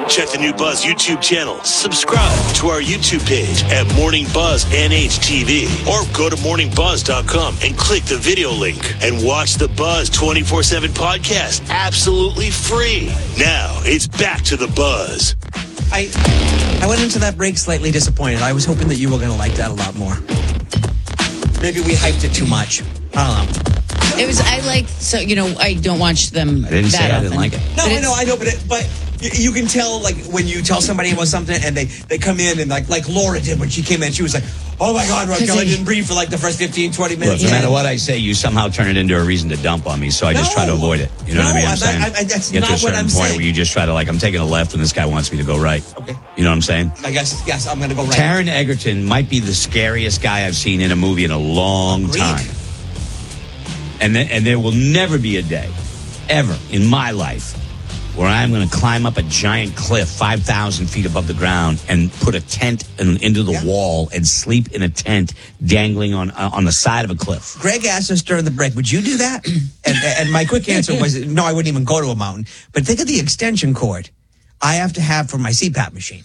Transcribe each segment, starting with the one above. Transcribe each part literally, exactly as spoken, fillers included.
Check the new Buzz YouTube channel. Subscribe to our YouTube page at Morning Buzz N H T V. Or go to morning buzz dot com and click the video link. And watch the Buzz twenty-four seven podcast absolutely free. Now, it's back to the Buzz. I I went into that break slightly disappointed. I was hoping that you were going to like that a lot more. Maybe we hyped it too much. I don't know. It was, I like, so, you know, I don't watch them I didn't that say I often. didn't like it. No, I know, I know, but it, but you can tell, like, when you tell somebody about something and they, they come in and, like, like Laura did when she came in, she was like, oh, my God, Raquel, I didn't breathe for, like, the first fifteen, twenty minutes. Look, no matter what I say, you somehow turn it into a reason to dump on me, so I just No. try to avoid it. You know No, what I mean? I'm I- saying? I- I- that's Get to not a what certain I'm point saying. where you just try to, like, I'm taking a left and this guy wants me to go right. Okay. You know what I'm saying? I guess, yes, I'm going to go right. Taron Egerton might be the scariest guy I've seen in a movie in a long Agreed. time. And, th- and there will never be a day, ever, in my life, where I'm going to climb up a giant cliff five thousand feet above the ground and put a tent in, into the Yeah. wall and sleep in a tent dangling on uh, on the side of a cliff. Greg asked us during the break, would you do that? And, and my quick answer was, no, I wouldn't even go to a mountain. But think of the extension cord I have to have for my C PAP machine.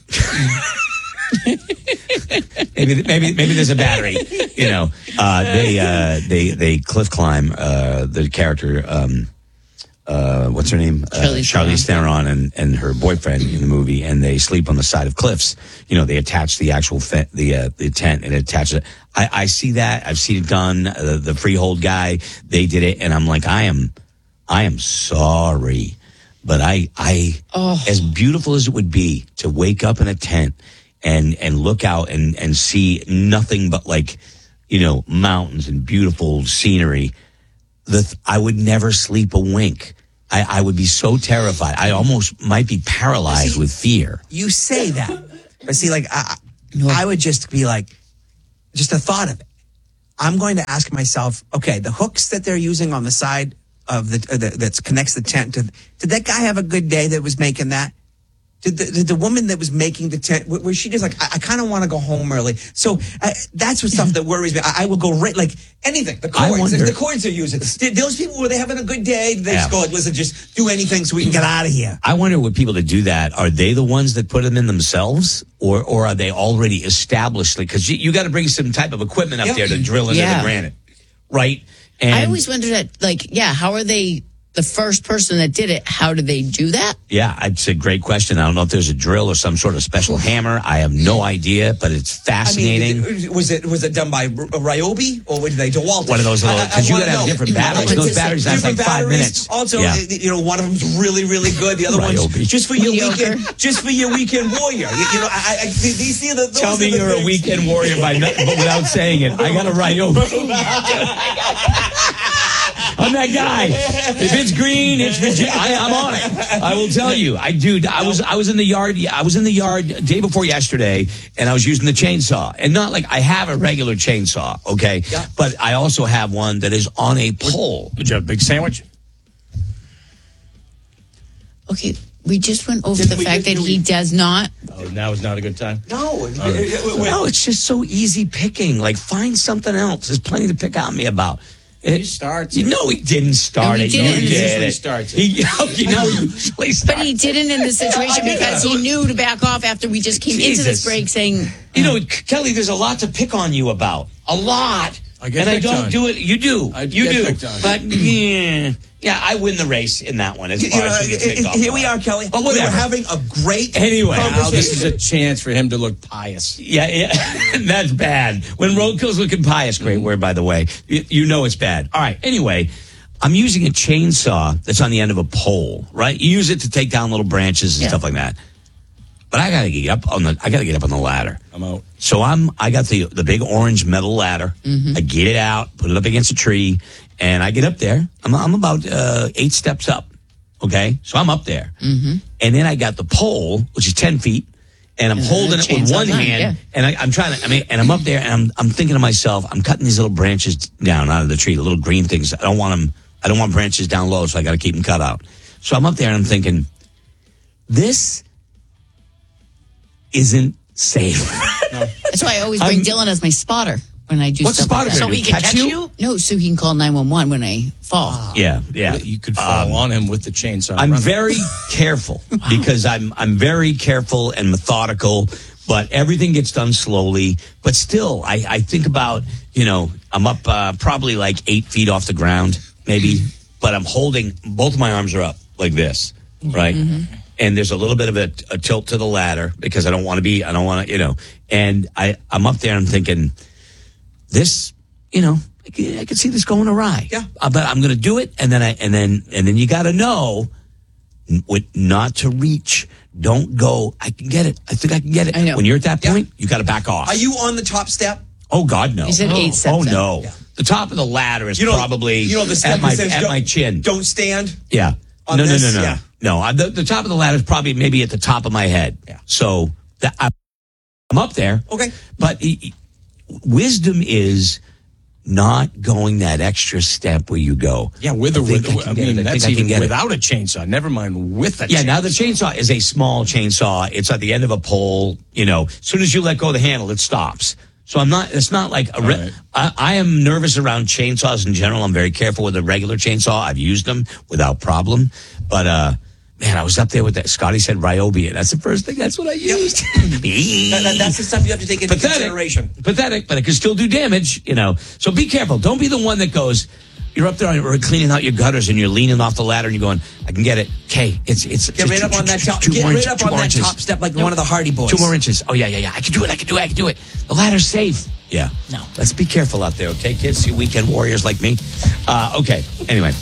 maybe maybe maybe there's a battery. You know, uh, they uh, they they cliff climb. Uh, the character, um, uh, what's her name? Charlize uh, Charlize Theron and and her boyfriend in the movie, and they sleep on the side of cliffs. You know, they attach the actual fe- the uh, the tent and attach it. I, I see that. I've seen it done. Uh, the Freehold guy, they did it, and I'm like, I am, I am sorry, but I I Oh. as beautiful as it would be to wake up in a tent and and look out and and see nothing but, like, you know, mountains and beautiful scenery. The th- I would never sleep a wink. I, I would be so terrified. I almost might be paralyzed See- with fear. You say that. But see, like, I, I would just be like, just the thought of it. I'm going to ask myself, okay, the hooks that they're using on the side of the, uh, the that connects the tent to, did that guy have a good day that was making that? Did the, did the woman that was making the tent, was she just like, I, I kind of want to go home early? So uh, that's what stuff that worries me. I, I will go right, like anything, the I chords, wonder- the chords they're using. Did those people, were they having a good day? Did they just Yeah. go like, listen, just do anything so we can get out of here? I wonder what people that do that, are they the ones that put them in themselves? Or or are they already established? Because you, you got to bring some type of equipment up Yeah. there to drill into Yeah. the granite. Right? And I always wondered that, like, yeah, how are they the first person that did it? How did they do that? Yeah, it's a great question. I don't know if there's a drill or some sort of special hammer. I have no idea, but it's fascinating. I mean, was it was it done by R- Ryobi or did they DeWalt? One of those little, because you got to have different batteries. Those batteries last like Different five batteries. minutes. Also, Yeah. uh, you know, one of them's really, really good. The other Ryobi. one's just for your Mediocre. weekend, just for your weekend warrior. You, you know, I, I, these see the. Those Tell are me the you're a things. weekend warrior by no, but without saying it. I got to write over. I'm that guy. If it's green, it's Virginia. I, I'm on it. I will tell you. I dude, I was I was in the yard. I was in the yard day before yesterday, and I was using the chainsaw. And not like I have a regular chainsaw, okay? Yeah. But I also have one that is on a pole. Did you have a big sandwich? Okay, we just went over Did the we- fact did that we- he does not. Oh, now is not a good time. No, it- it- it- No, it's just so easy picking. Like, find something else. There's plenty to pick on me about. He starts You it. know he didn't start No, he it. didn't. You He did usually it. starts it. He, you know, he usually starts. But he didn't in the situation because he knew to back off after we just came into Jesus. this break saying, You know, Kelly, there's a lot to pick on you about. A lot. I get and I picked don't on. do it. You do. I you get do. picked on. But yeah, yeah, I win the race in that one. As you far know, as who gets picked off here we by. are, Kelly. But We were whatever. having a great Anyway, Now this is conversation. a chance for him to look pious. Yeah, yeah, that's bad. When roadkill's looking pious, great word, by the way. You, you know it's bad. All right. Anyway, I'm using a chainsaw that's on the end of a pole. Right? You use it to take down little branches and Yeah. stuff like that. But I gotta get up on the. I gotta get up on the ladder. I'm out. So I'm. I got the the big orange metal ladder. I get it out, put it up against a tree, and I get up there. I'm I'm about uh, eight steps up. Okay, so I'm up there, mm-hmm. and then I got the pole, which is ten feet, and I'm And holding the it with chainsaw one on, hand, yeah. and I, I'm trying to. I mean, and I'm up there, and I'm I'm thinking to myself, I'm cutting these little branches down out of the tree, the little green things. I don't want them. I don't want branches down low, so I got to keep them cut out. So I'm up there, and I'm thinking, this isn't safe. that's why I always bring I'm- Dylan as my spotter. when I do What's the stuff like spotter that. gonna do? he can Catch catch you? you? No, so he can call nine one one when I fall. Yeah, yeah. You could fall on him with the chainsaw. I'm Run. very careful because I'm I'm very careful and methodical, but everything gets done slowly. But still, I, I think about, you know, I'm up uh, probably like eight feet off the ground, maybe, but I'm holding, both of my arms are up like this, right? Mm-hmm. And there's a little bit of a, a tilt to the ladder because I don't want to be, I don't want to, you know, and I, I'm up there and I'm thinking, this, you know, I can, I can see this going awry. Yeah. Uh, but I'm going to do it. And then I, and then, and then you got to know n- with not to reach. Don't go, I can get it. I think I can get it. I know. When you're at that Yeah. point, you got to back off. Are you on the top step? Oh, God, no. He said oh. eight steps Oh, in. no. Yeah. The top of the ladder is You know, probably you know the step at, my, that says at don't- my chin. Don't stand. Yeah. On no, this, no, no, no, yeah. no. I, the, the top of the ladder is probably maybe at the top of my head. Yeah. So that, I, I'm up there. Okay. But e- e- wisdom is not going that extra step where you go. Yeah, with or I think with. I can I get mean, it. I that's think I can even get it. without a chainsaw. Never mind with a Yeah, chainsaw. now the chainsaw is a small chainsaw. It's at the end of a pole. You know, as soon as you let go of the handle, it stops. So I'm not, it's not like a, re- right. I, I am nervous around chainsaws in general. I'm very careful with a regular chainsaw. I've used them without problem. But, uh, man, I was up there with that. Scotty said Ryobi. That's the first thing. That's what I used. That- that- that's the stuff you have to take into consideration. Pathetic, but it can still do damage, you know. So be careful. Don't be the one that goes, you're up there or cleaning out your gutters and you're leaning off the ladder and you're going, I can get it. Okay, it's it's Get right up on that top. two Get more right inches, up two on more that inches. top step like one of the Hardy Boys. Two more inches. Oh yeah, yeah, yeah. I can do it. I can do it. I can do it. The ladder's safe. Yeah. No. Let's be careful out there, okay, kids? You weekend warriors like me. Uh, okay. Anyway.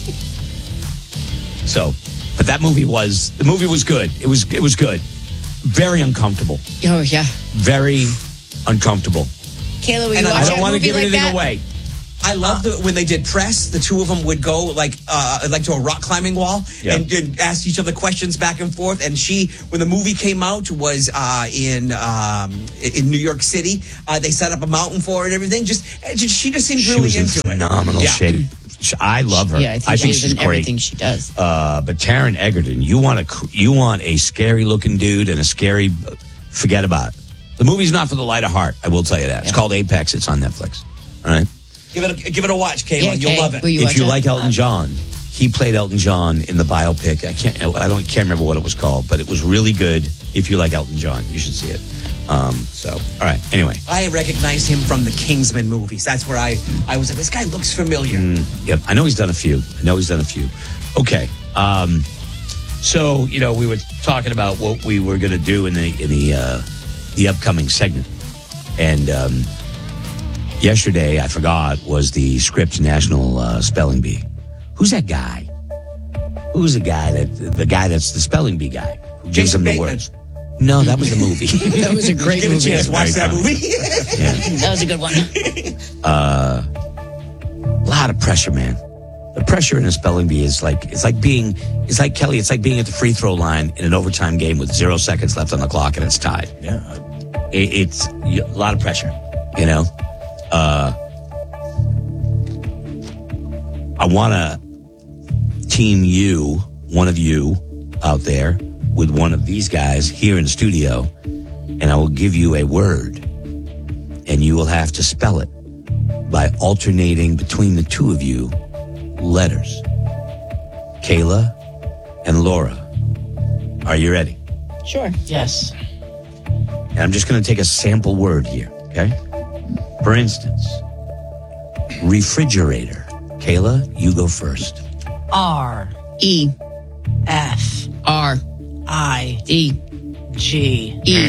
So, but that movie was the movie was good. It was it was good. Very uncomfortable. Oh, yeah. Very uncomfortable. Kayla, will you And I watch I don't a want to movie give like anything that? away. I love the when they did press. The two of them would go like uh, like to a rock climbing wall Yeah. and, and ask each other questions back and forth. And she, when the movie came out, was uh, in um, in New York City. Uh, they set up a mountain for her and everything. Just it just- she just seemed She really was in into it. phenomenal Yeah. shape. Sh- I love her. Yeah, I think, she's she's in great. everything she does. Uh, but Taron Egerton, you want a cr- you want a scary looking dude and a scary. Forget about it. The movie's not for the light of heart. I will tell you that. It's called Apex. It's on Netflix. All right. Give it a, give it a watch, Kayla. Yeah, You'll Kay, love it. will you if watch you it? like Elton John, he played Elton John in the biopic. I can't. I don't. Can't remember what it was called, but it was really good. If you like Elton John, you should see it. Um, so, all right. Anyway. I recognized him from the Kingsman movies. That's where I, I was like, this guy looks familiar. Yep, I know he's done a few. I know he's done a few. Okay, um, so you know we were talking about what we were going to do in the in the uh, the upcoming segment, and um, yesterday I forgot was the Scripps National uh, Spelling Bee. Who's that guy? Who's the guy that the guy that's the spelling bee guy? Who gives Jason them the Bateman. words? No, that was the movie. That was a great Get a movie. chance, watch Very that fun. movie. That was a good one. A lot of pressure, man. The pressure in a spelling bee is like it's like being it's like Kelly. It's like being at the free throw line in an overtime game with zero seconds left on the clock and it's tied. Yeah. It, it's a lot of pressure, you know. Uh, I want to team you, one of you out there, with one of these guys here in the studio, and I will give you a word, and you will have to spell it by alternating between the two of you letters. Kayla and Laura, are you ready? Sure. Yes. And I'm just going to take a sample word here, okay? For instance, refrigerator. Kayla, you go first. R E. F R. I E. G. E.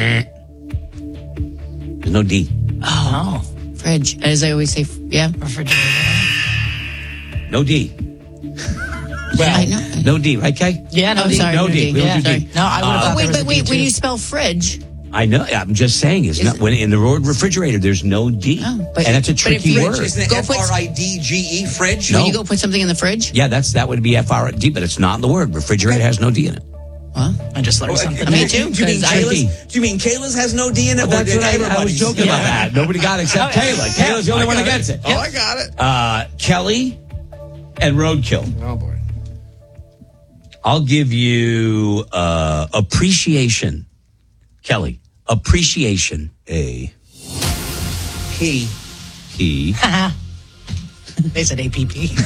There's no D. Oh, Fridge. As I always say, f- yeah. refrigerator. No D. Well, I know. No D, right, Kay? Yeah, no Oh, D. sorry, No no D. D. We don't Yeah, do sorry. D. No, I would have Uh, thought Oh, wait, there was but a wait, D when too. you spell fridge, I know. I'm just saying, it's not when in the word refrigerator. There's no D, Oh, but- and that's a but if tricky you- word. Isn't it Go F put- R I D G E, fridge? No. when you go put something in the fridge? Yeah, that's that would be F R D, but it's not in the word. Refrigerator has no D in it. Well, I just learned Oh, something. uh, Me do- too, Do you mean 'cause I- Kayla's? Do you mean Kayla's has no D in it? or That's did what I, I was everybody's? joking about that. Nobody got it except Oh, yeah. Kayla. Kayla's the only I one that got gets it. Oh, I got it. Uh, Kelly and Roadkill. Oh boy. I'll give you uh, appreciation. Kelly, appreciation. A. P P. They said A P P.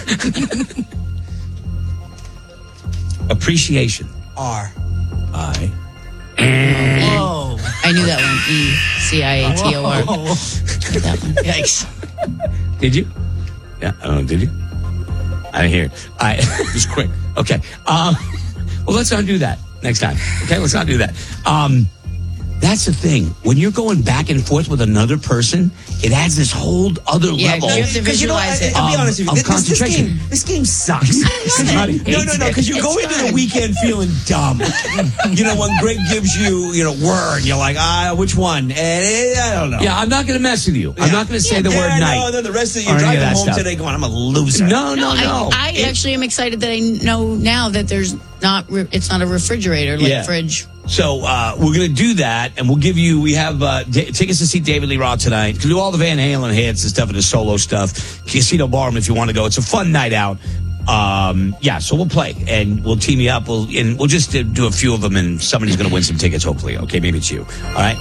Appreciation. R. I. Whoa. I knew that one. E C I A T O R. Whoa. That one. Yikes. Did you? Yeah. Oh, did you? I didn't hear it. I It was quick. okay. Um, well, let's not do that next time. Okay, let's not do that. Um, that's the thing. When you're going back and forth with another person, it adds this whole other Yeah, level. you have to Because you know, I, visualize it. I'll be Um, honest with you. of This, this, this concentration. game, this game sucks. Everybody no, no, hates no. it. Because you go It's into fun. the weekend feeling dumb. You know, when Greg gives you, you know, word, you're like, ah, which one? And eh, I don't know. Yeah, I'm not going to mess with you. I'm Yeah. not going to say the yeah, word I night. know, and then the rest of you or any of driving that home stuff. today going, I'm a loser. No, no, no. I, I It- actually am excited that I know now that there's not. Re- it's not a refrigerator like Yeah. fridge. So uh, we're going to do that, and we'll give you. We have uh, d- tickets to see David Lee Roth tonight. We'll do all the Van Halen hits and stuff and the solo stuff. Casino Barroom if you want to go. It's a fun night out. Um, yeah, so we'll play and we'll team you up. We'll and we'll just uh, do a few of them, and somebody's going to win some tickets. Hopefully, okay, maybe it's you. All right.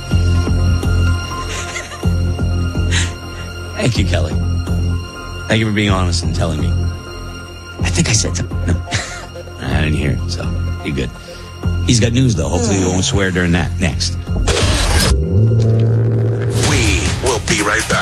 Thank you, Kelly. Thank you for being honest and telling me. I think I said something. No, I didn't hear it. So you're good. He's got news, though. Hopefully, he won't swear during that. Next. We will be right back.